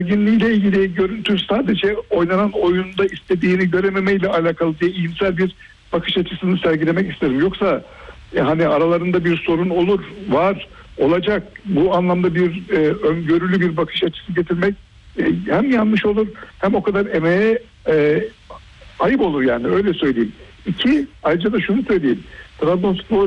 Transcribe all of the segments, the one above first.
ile ilgili görüntü sadece oynanan oyunda istediğini görememeyle alakalı diye iyimser bir bakış açısını sergilemek isterim. Yoksa hani aralarında bir sorun olur, var, olacak. Bu anlamda bir öngörülü bir bakış açısı getirmek hem yanlış olur hem o kadar emeğe ayıp olur, yani öyle söyleyeyim. İki, ayrıca da şunu söyleyeyim. Trabzonspor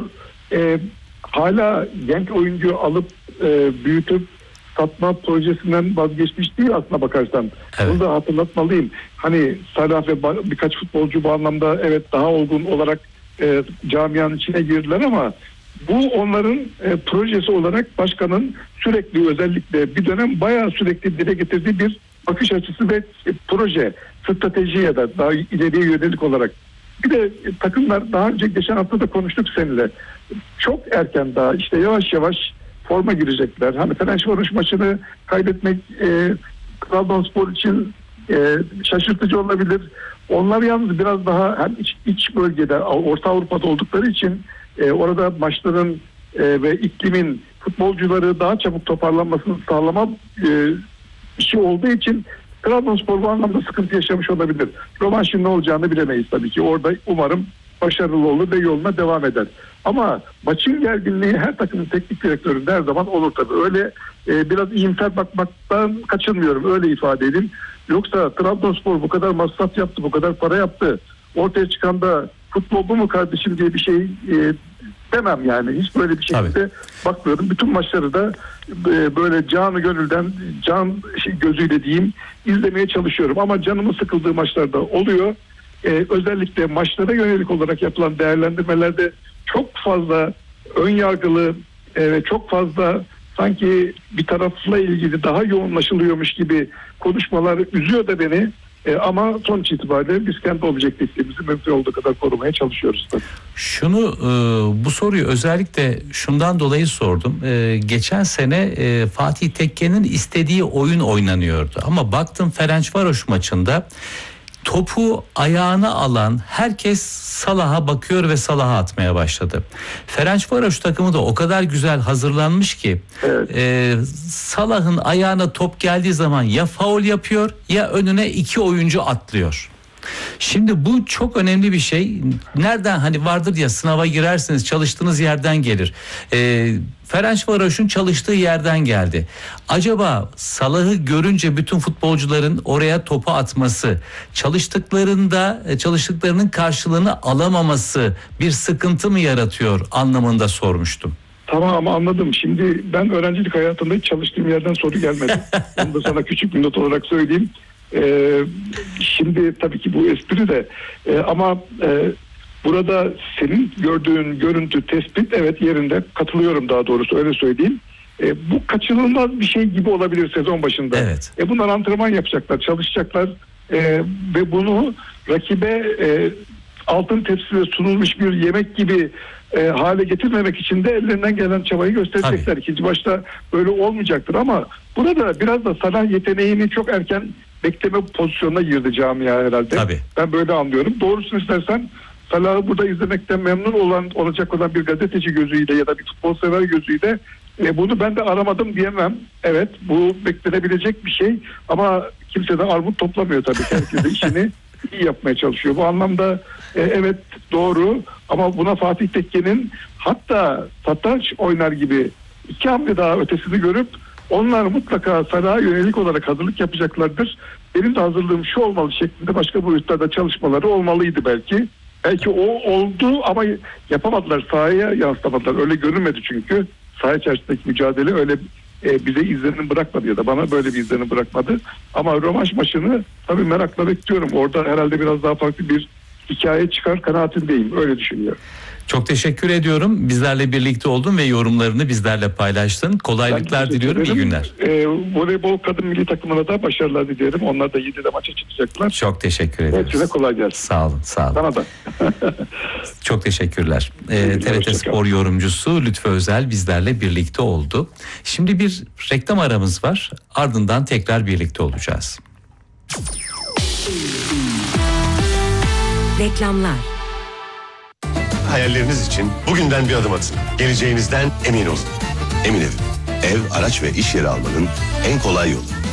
hala genç oyuncu alıp büyütüp satma projesinden vazgeçmiş değil aslına bakarsan. Evet. Bunu da hatırlatmalıyım. Hani Salah ve birkaç futbolcu bu anlamda evet daha olgun olarak camianın içine girdiler ama bu onların projesi olarak başkanın sürekli, özellikle bir dönem bayağı sürekli dile getirdiği bir bakış açısı ve proje, strateji ya da daha ileriye yönelik olarak. Bir de takımlar daha önce geçen hafta da konuştuk seninle. Çok erken daha işte yavaş yavaş forma girecekler. Hani Fenerbahçe maçını kaybetmek Trabzonspor için şaşırtıcı olabilir. Onlar yalnız biraz daha hem iç bölgede, Orta Avrupa'da oldukları için orada maçların ve iklimin futbolcuları daha çabuk toparlanmasını sağlama işi olduğu için Trabzonspor bu anlamda sıkıntı yaşamış olabilir. Rövanşın ne olacağını bilemeyiz tabii ki. Orada umarım başarılı olur ve yoluna devam eder. Ama maçın gerginliği her takımın teknik direktöründe her zaman olur tabii. Öyle biraz iyimser bakmaktan kaçınmıyorum. Öyle ifade edeyim. Yoksa Trabzonspor bu kadar masraf yaptı, bu kadar para yaptı. Ortaya çıkan da futbol bu mu kardeşim diye bir şey demem yani. Hiç böyle bir şekilde bakmıyorum. Bütün maçları da böyle canı gönülden, gözüyle diyeyim izlemeye çalışıyorum. Ama canımın sıkıldığı maçlarda oluyor. Özellikle maçlara yönelik olarak yapılan değerlendirmelerde çok fazla ön yargılı ve çok fazla sanki bir tarafla ilgili daha yoğunlaşılıyormuş gibi konuşmalar üzüyor da beni. Ama sonuç itibariyle biz kendi objektifliğimizi mümkün olduğu kadar korumaya çalışıyoruz tabii. Bu soruyu özellikle şundan dolayı sordum. Geçen sene Fatih Tekke'nin istediği oyun oynanıyordu. Ama baktım Ferencvaroş maçında topu ayağına alan herkes Salah'a bakıyor ve Salah'a atmaya başladı. Ferencvaroş takımı da o kadar güzel hazırlanmış ki evet. Salah'ın ayağına top geldiği zaman ya faul yapıyor ya önüne iki oyuncu atlıyor. Şimdi bu çok önemli bir şey. Nereden hani vardır ya, sınava girersiniz çalıştığınız yerden gelir. Ferencvaros'un çalıştığı yerden geldi. Acaba Salah'ı görünce bütün futbolcuların oraya topu atması, çalıştıklarının karşılığını alamaması bir sıkıntı mı yaratıyor anlamında sormuştum. Tamam, ama anladım. Şimdi ben öğrencilik hayatımda hiç çalıştığım yerden soru gelmedi. Onu da sana küçük bir not olarak söyleyeyim. Şimdi tabii ki bu espri de ama burada senin gördüğün görüntü, tespit evet yerinde, katılıyorum daha doğrusu, öyle söyleyeyim. Bu kaçınılmaz bir şey gibi olabilir sezon başında. Evet. Bunlar antrenman yapacaklar, çalışacaklar ve bunu rakibe altın tepside sunulmuş bir yemek gibi hale getirmemek için de ellerinden gelen çabayı gösterecekler. Tabii. İkinci başta böyle olmayacaktır ama burada biraz da Salah yeteneğini çok erken bekleme pozisyonuna girdi camia herhalde. Tabii. Ben böyle anlıyorum. Doğrusunu istersen Salah'ı burada izlemekten memnun olacak olan bir gazeteci gözüyle ya da bir futbol sever gözüyle bunu ben de aramadım diyemem. Evet, bu beklenebilecek bir şey ama kimse de armut toplamıyor tabii. Herkes de işini iyi yapmaya çalışıyor. Bu anlamda evet doğru ama buna Fatih Tekke'nin hatta satranç oynar gibi iki hamle daha ötesini görüp onlar mutlaka Salah'a yönelik olarak hazırlık yapacaklardır. Benim de hazırlığım şu olmalı şeklinde başka boyutlarda çalışmaları olmalıydı belki. Belki o oldu ama yapamadılar, sahaya yansıtamadılar. Öyle görünmedi çünkü. Saha içerisindeki mücadele öyle bize izlenim bırakmadı ya da bana böyle bir izlenim bırakmadı. Ama rövanş maçını tabii merakla bekliyorum. Orada herhalde biraz daha farklı bir hikaye çıkar kanaatindeyim. Öyle düşünüyorum. Çok teşekkür ediyorum. Bizlerle birlikte oldun ve yorumlarını bizlerle paylaştın. Kolaylıklar diliyorum. İyi günler. Voleybol kadın milli takımına da başarılar dilerim. Onlar da 7'de maça çıkacaklar. Çok teşekkür ederim. Hepsine kolay gelsin. Sağ olun. Sağ olun. Sana da. Çok teşekkürler. TRT Spor yorumcusu Lütfü Özel bizlerle birlikte oldu. Şimdi bir reklam aramız var. Ardından tekrar birlikte olacağız. Reklamlar. Hayalleriniz için bugünden bir adım atın. Geleceğinizden emin olun. Emin Ev, ev, araç ve iş yeri almanın en kolay yolu.